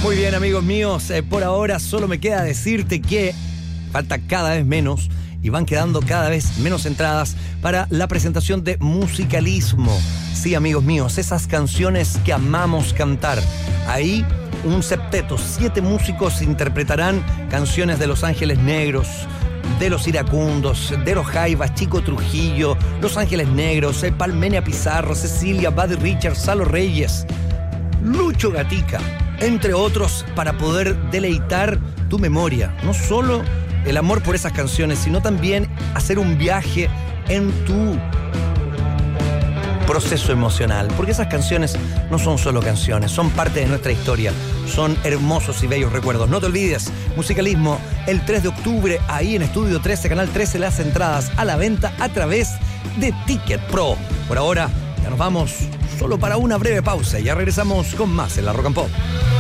Muy bien, amigos míos, por ahora solo me queda decirte que falta cada vez menos y van quedando cada vez menos entradas para la presentación de Musicalismo. Sí, amigos míos, esas canciones que amamos cantar. Ahí un septeto, 7 músicos interpretarán canciones de Los Ángeles Negros, de Los Iracundos, de Los Jaivas, Chico Trujillo, Los Ángeles Negros, Palmenia Pizarro, Cecilia, Buddy Richards, Salo Reyes, Lucho Gatica, entre otros, para poder deleitar tu memoria. No solo el amor por esas canciones, sino también hacer un viaje en tu proceso emocional. Porque esas canciones no son solo canciones, son parte de nuestra historia. Son hermosos y bellos recuerdos. No te olvides, Musicalismo, el 3 de octubre, ahí en Estudio 13, Canal 13, las entradas a la venta a través de Ticket Pro. Por ahora, ya nos vamos solo para una breve pausa. Ya regresamos con más en la Rock and Pop.